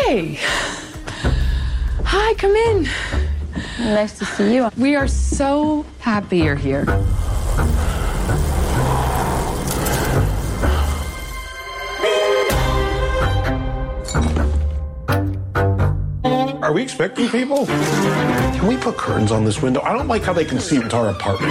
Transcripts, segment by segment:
Hey. Hi, come in. Nice to see you. We are so happy you're here. Are we expecting people? Can we put curtains on this window? I don't like how they can see into our apartment.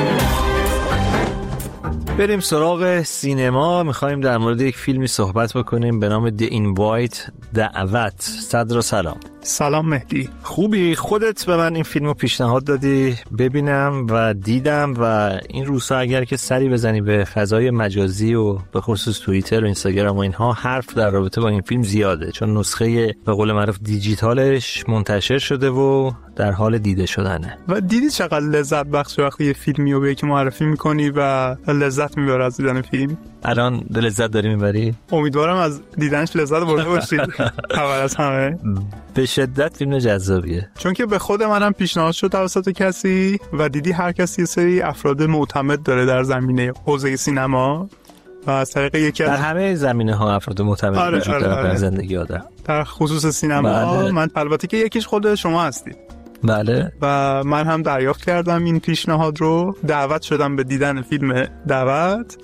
بریم سراغ سینما. میخوایم در مورد یک فیلمی صحبت بکنیم به نام The Invite، دعوت. صدر سلام. سلام مهدی. خوبی؟ خودت به من این فیلمو پیشنهاد دادی ببینم و دیدم و این روزها اگر که سری بزنی به فضای مجازی و به خصوص توییتر و اینستاگرام و اینها، حرف در رابطه با این فیلم زیاده، چون نسخه به قول معروف دیجیتالش منتشر شده و در حال دیده شدنه. و دیدی چقدر لذت بخش وقتی یه فیلمی رو به یکی معرفی میکنی و لذت میبره از دیدن فیلم؟ الان لذت داری میبری؟ امیدوارم از دیدنش لذت برده باشید. اول از همه به شدت فیلم جذابیه، چون که به خود منم پیشنهاد شد توسط کسی و دیدی هر کسی یه سری افراد معتمد داره در زمینه حوزه سینما و از طریق یکی در همه زمینه ها افراد معتمد وجود داره در زندگی آدم، در خصوص سینما. بله. من البته که یکیش خود شما هستید. بله. و من هم دریافت کردم این پیشنهاد رو، دعوت شدم به دیدن فیلم دعوت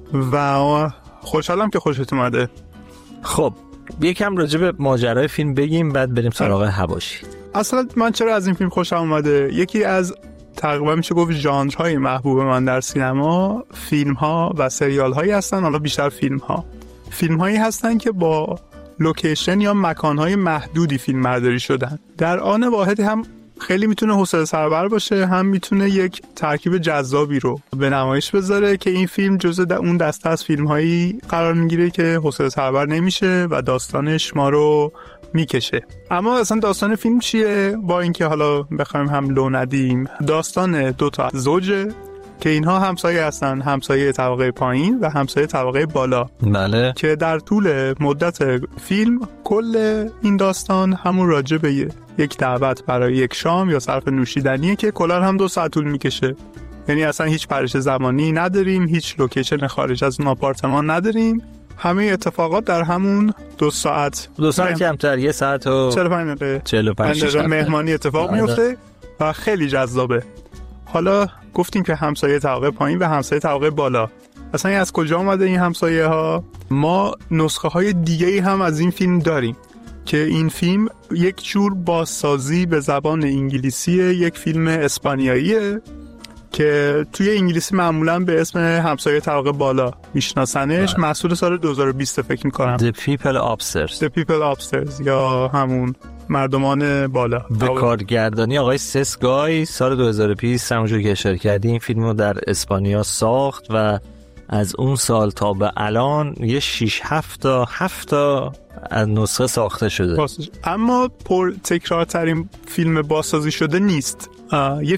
و خوشحالم که خوشت اومده. خب یکم راجع به ماجرای فیلم بگیم بعد بریم سراغ حواشی. اصلا من چرا از این فیلم خوشم اومده؟ یکی از تقریبا میشه گفت ژانرهای محبوب من در سینما فیلم‌ها و سریال‌هایی هستن. حالا بیشتر فیلم‌هایی هستن که با لوکیشن یا مکان‌های محدودی فیلم برداری شدن. در آن واحد هم خیلی میتونه حوصله سربر باشه، هم میتونه یک ترکیب جذابی رو به نمایش بذاره که این فیلم جزء اون دسته از فیلم‌هایی قرار میگیره که حوصله سربر نمیشه و داستانش ما رو میکشه. اما اصلا داستان فیلم چیه؟ با اینکه حالا بخوایم هم لو ندیم، داستان دو تا زوجه که اینها همسایه هستن، همسایه طبقه پایین و همسایه طبقه بالا. بله. که در طول مدت فیلم کل این داستان همون راجع به یک دعوت برای یک شام یا صرف نوشیدنیه که کلا هم 2 ساعت طول میکشه. یعنی اصلا هیچ پرش زمانی نداریم، هیچ لوکیشن خارج از اون آپارتمان نداریم. همه اتفاقات در همون 2 ساعت کمتر 1 ساعت و 45 دقیقه مهمانی اتفاق میفته و خیلی جذابه. حالا گفتیم که همسایه طبقه پایین و همسایه طبقه بالا، اصلا از کجا اومده این همسایه ها؟ ما نسخه های دیگه هم از این فیلم داریم که این فیلم یک جور بازسازی به زبان انگلیسی یک فیلم اسپانیاییه که توی انگلیسی معمولا به اسم همسایه طبقه بالا میشناسنش. محصول سال 2020 فکر میکنم. The People Upstairs یا همون مردمان بالا. به کارگردانی آقای سسگای سال 2020 همونجور که اشاره کردی این فیلم رو در اسپانیا ساخت و از اون سال تا به الان یه 6-7 تا از نسخه ساخته شده. اما پر تکرارترین فیلم بازسازی شده نیست. یه